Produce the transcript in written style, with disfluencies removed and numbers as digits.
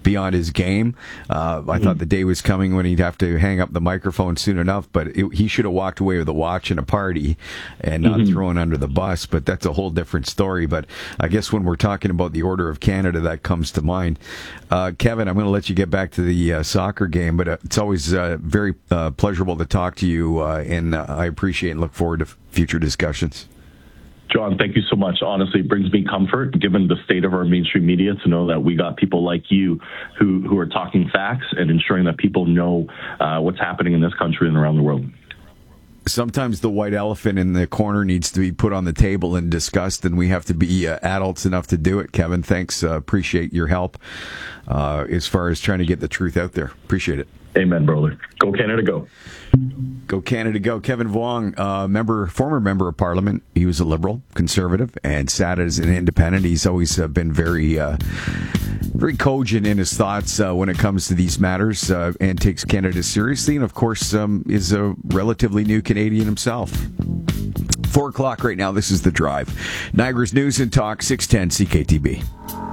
beyond his game. I thought the day was coming when he'd have to hang up the microphone soon enough, but he should have walked away with a watch and a party and not thrown under the bus. But that's a whole different story. But I guess when we're talking about the Order of Canada, that comes to mind. Kevin, I'm going to let you get back to the soccer game, but it's always very pleasurable to talk to you, and I appreciate and look forward to future discussions. John, thank you so much. Honestly, it brings me comfort, given the state of our mainstream media, to know that we got people like you who are talking facts and ensuring that people know what's happening in this country and around the world. Sometimes the white elephant in the corner needs to be put on the table and discussed, and we have to be adults enough to do it. Kevin, thanks. Appreciate your help as far as trying to get the truth out there. Appreciate it. Amen, brother. Go Canada, go. Go Canada, go. Kevin Vuong, former member of Parliament. He was a Liberal, Conservative, and sat as an independent. He's always been very cogent in his thoughts when it comes to these matters and takes Canada seriously. And, of course, is a relatively new Canadian himself. 4 o'clock right now. This is The Drive. Niagara's News and Talk, 610 CKTB.